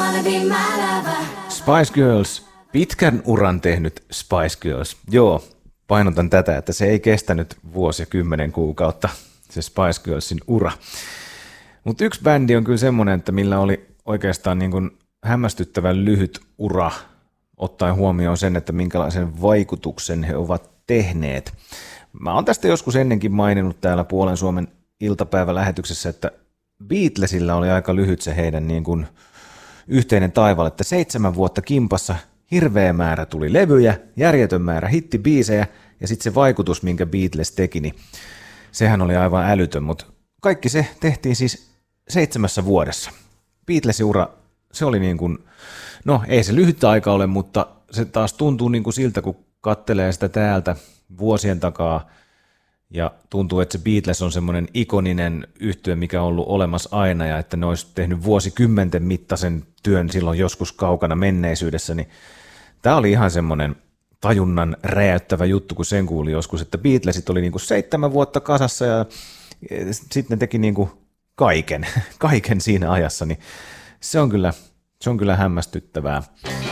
Spice Girls, pitkän uran tehnyt Spice Girls. Joo, painotan tätä, että se ei kestänyt vuosi ja 10 kuukautta, se Spice Girlsin ura. Mutta yksi bändi on kyllä semmoinen, että millä oli oikeastaan niin kuin hämmästyttävän lyhyt ura, ottaen huomioon sen, että minkälaisen vaikutuksen he ovat tehneet. Mä oon tästä joskus ennenkin maininnut täällä Puolen Suomen iltapäivälähetyksessä, että Beatlesilla oli aika lyhyt se heidän niin kuin yhteinen taival, että 7 vuotta kimpassa hirveä määrä tuli levyjä, järjetön määrä hittibiisejä ja sitten se vaikutus, minkä Beatles teki, niin sehän oli aivan älytön, mutta kaikki se tehtiin siis 7 vuodessa. Beatlesin ura, se oli niin kuin, no ei se lyhyt aika ole, mutta se taas tuntuu niin kuin siltä, kun kattelee sitä täältä vuosien takaa ja tuntuu, että se Beatles on semmoinen ikoninen yhtye, mikä on ollut olemassa aina ja että ne olisi tehnyt vuosikymmenten mittaisen työn silloin joskus kaukana menneisyydessä, niin tämä oli ihan semmoinen tajunnan räjäyttävä juttu, kun sen kuuli joskus, että Beatlesit oli niin kuin 7 vuotta kasassa ja sitten ne teki niin kuin kaiken siinä ajassa, niin se on kyllä hämmästyttävää.